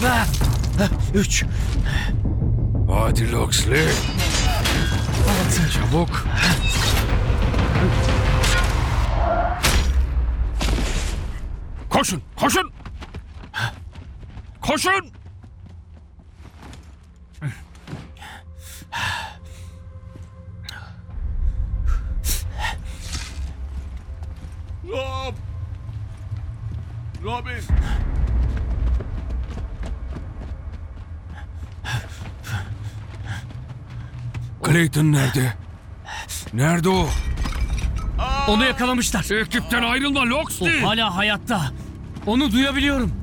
3. Hadi Loxley. 6. Çabuk. Koşun, koşun. Koşun. Rob! Robin! Clayton nerede? Nerede o? Onu yakalamışlar. Ekipten ayrılma O Loxley. hala hayatta. Onu duyabiliyorum.